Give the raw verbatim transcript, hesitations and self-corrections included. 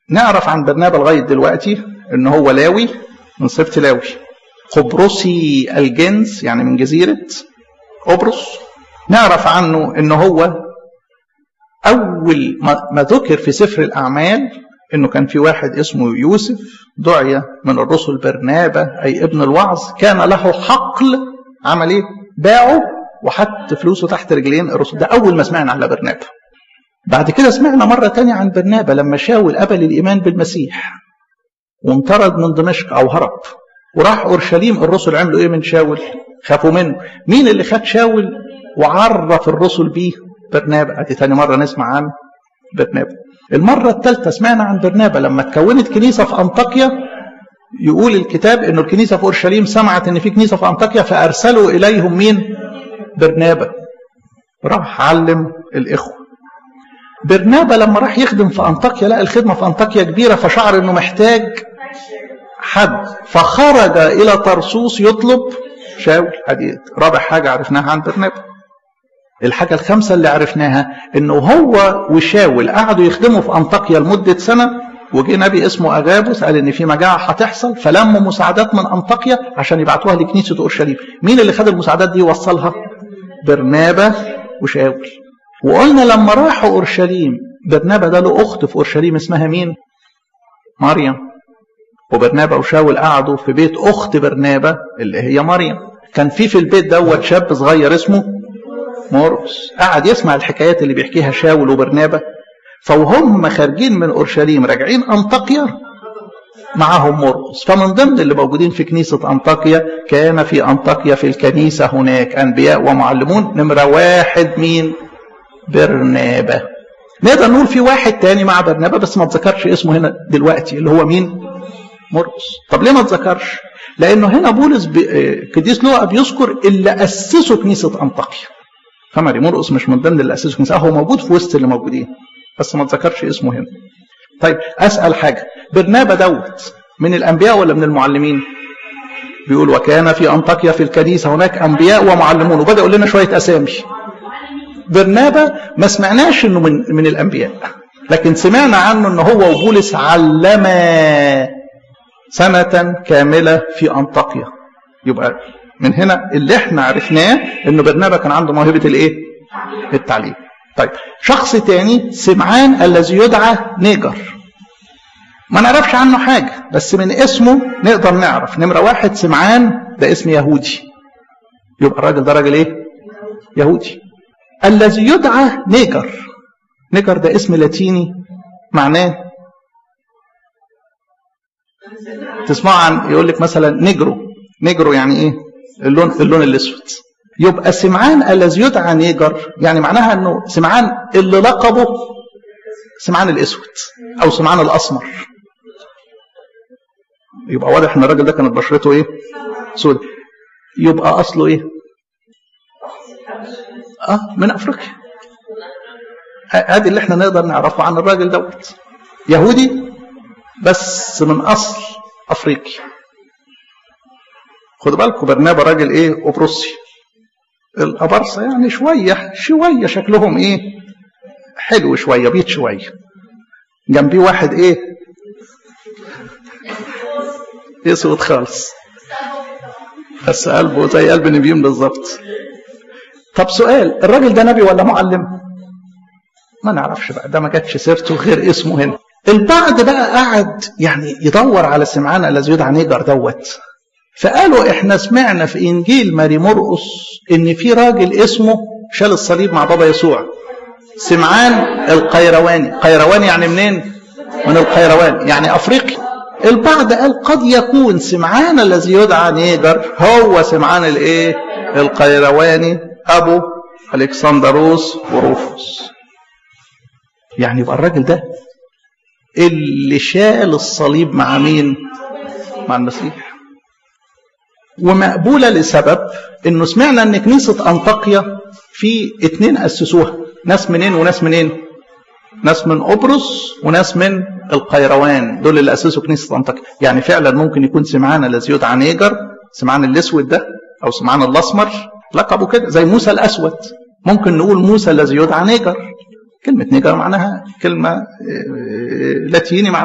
نعرف عن برنابا لغاية دلوقتي إن هو لاوي من سبط لاوي، قبرصي الجنس يعني من جزيرة قبرص. نعرف عنه إن هو أول ما ذكر في سفر الأعمال إنه كان في واحد اسمه يوسف دعي من الرسل برنابا أي ابن الوعظ، كان له حقل، عمل إيه؟ باعه وحط فلوسه تحت رجلين الرسل. ده أول ما سمعنا على برنابا. بعد كده سمعنا مرة تانية عن برنابا لما شاول قبل الإيمان بالمسيح وانطرد من دمشق أو هرب وراح أورشليم. الرسل عملوا إيه من شاول؟ خافوا منه. مين اللي خد شاول وعرف الرسل بيه؟ برنابا. دي تاني مرة نسمع عن برنابا. المرة الثالثة سمعنا عن برنابا لما تكونت كنيسة في أنطاكيا. يقول الكتاب إنه الكنيسة في أورشليم سمعت إن في كنيسة في أنطاكيا فأرسلوا إليهم مين؟ برنابا. راح علم الإخوة. برنابا لما راح يخدم في أنطاكيا لقى الخدمة في أنطاكيا كبيرة فشعر إنه محتاج حد، فخرج إلى طرسوس يطلب شاول. هذه رابع حاجة عرفناها عن برنابا. الحاجة الخامسة اللي عرفناها إنه هو وشاول قعدوا يخدموا في أنطاكيا لمدة سنة، وجي نبي اسمه أغابوس قال إن في مجاعة هتحصل، فلموا مساعدات من أنطاكيا عشان يبعتوها لكنيسة أورشليم. مين اللي خد المساعدات دي ووصلها؟ برنابا وشاول. وقلنا لما راحوا أورشليم برنابا ده له أخت في أورشليم اسمها مين؟ مريم. وبرنابا وشاول قعدوا في بيت أخت برنابا اللي هي مريم. كان في في البيت دوت شاب صغير اسمه مرقس، قعد يسمع الحكايات اللي بيحكيها شاول وبرنابا. فوهم خارجين من أورشليم راجعين أنطاكيا معهم مرقس. فمن ضمن اللي موجودين في كنيسة أنطاكيا كان في أنطاكيا في الكنيسة هناك أنبياء ومعلمون. نمرة واحد مين؟ برنابا. نقدر نقول في واحد تاني مع برنابا بس ما تذكرش اسمه هنا دلوقتي اللي هو مين؟ مرقس. طب ليه ما تذكرش؟ لأنه هنا بولس قديس لوقا بيذكر اللي أسسوا كنيسة أنطاكيا. فماري مرقس مش من ضمن اللي أسسوا كنيسة، هو موجود في وسط اللي موجودين بس ما تذكرش اسمه هنا. طيب أسأل حاجة، برنابا دوت من الأنبياء ولا من المعلمين؟ بيقول وكان في أنطاكيا في الكنيسة هناك أنبياء ومعلمون، وبدأ يقول لنا شوية أسامي. برنابا ما سمعناش انه من من الانبياء، لكن سمعنا عنه انه هو وبولس علما سنة كاملة في أنطاكيا. يبقى من هنا اللي احنا عرفناه انه برنابا كان عنده موهبة الايه؟ التعليم. طيب شخص تاني سمعان الذي يدعى نيجر، ما نعرفش عنه حاجة بس من اسمه نقدر نعرف. نمرة واحد سمعان ده اسم يهودي، يبقى الراجل ده راجل ايه؟ يهودي. الذي يدعى نيجر، نيجر ده اسم لاتيني معناه تسمع عن يقول لك مثلا نيجرو. نيجرو يعني ايه؟ اللون اللون الاسود. يبقى سمعان الذي يدعى نيجر يعني معناها انه سمعان اللي لقبه سمعان الاسود او سمعان الاسمر. يبقى واضح ان الراجل ده كانت بشرته ايه؟ سود. يبقى اصله ايه؟ اه من افريقيا. هذه اللي احنا نقدر نعرفه عن الراجل دوت، يهودي بس من اصل افريقي. خدوا بالكم برنابا راجل ايه؟ قبرصي. الابرصه يعني شويه شويه شكلهم ايه؟ حلو شويه، بيض شويه. جنبيه واحد ايه؟ اسود خالص بس قلبه زي قلب نبيهم بالظبط. طب سؤال، الراجل ده نبي ولا معلم؟ ما نعرفش بقى، ده ما جاتش سيرته غير اسمه هنا. البعض بقى قعد يعني يدور على سمعان الذي يدعى نيجر دوت، فقالوا احنا سمعنا في انجيل ماري مرقس ان في راجل اسمه شال الصليب مع بابا يسوع، سمعان القيرواني. قيرواني يعني منين؟ من القيروان يعني افريقي. البعض قال قد يكون سمعان الذي يدعى نيجر هو سمعان الايه؟ القيرواني ابو الكسندروس وروفوس. يعني يبقى الراجل ده اللي شال الصليب مع مين؟ مع المسيح. ومقبولة لسبب انه سمعنا ان كنيسة انطاكيا في اتنين اسسوها، ناس منين وناس منين؟ ناس من قبرص وناس من القيروان، دول اللي اسسوا كنيسة انطاكيا. يعني فعلا ممكن يكون سمعان الذي يدعى نيجر، سمعان الاسود ده او سمعان الاسمر لقبه كده، زي موسى الاسود. ممكن نقول موسى الذي يدعى نيجر. كلمة نيجر معناها كلمة لاتيني